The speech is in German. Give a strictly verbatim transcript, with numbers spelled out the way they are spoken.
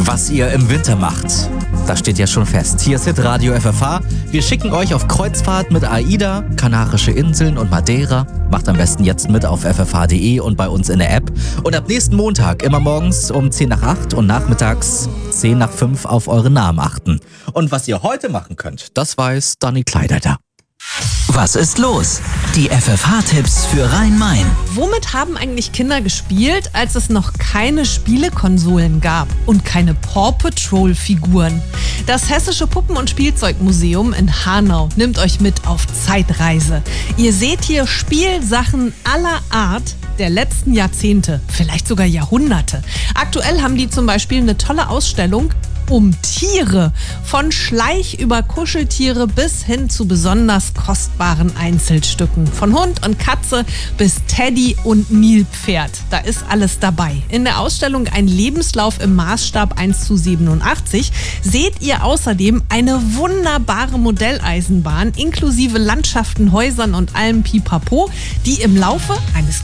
Was ihr im Winter macht, das steht ja schon fest. Hier ist Hitradio F F H. Wir schicken euch auf Kreuzfahrt mit AIDA, Kanarische Inseln und Madeira. Macht am besten jetzt mit auf f f h punkt d e und bei uns in der App. Und ab nächsten Montag immer morgens um zehn nach acht und nachmittags zehn nach fünf auf eure Namen achten. Und was ihr heute machen könnt, das weiß Dani Kleideiter. Was ist los? Die F F H-Tipps für Rhein-Main. Womit haben eigentlich Kinder gespielt, als es noch keine Spielekonsolen gab und keine Paw Patrol-Figuren? Das Hessische Puppen- und Spielzeugmuseum in Hanau nimmt euch mit auf Zeitreise. Ihr seht hier Spielsachen aller Art der letzten Jahrzehnte, vielleicht sogar Jahrhunderte. Aktuell haben die zum Beispiel eine tolle Ausstellung um Tiere. Von Schleich über Kuscheltiere bis hin zu besonders kostbaren Einzelstücken. Von Hund und Katze bis Teddy und Nilpferd. Da ist alles dabei. In der Ausstellung Ein Lebenslauf im Maßstab eins zu siebenundachtzig seht ihr außerdem eine wunderbare Modelleisenbahn inklusive Landschaften, Häusern und allem Pipapo, die im Laufe eines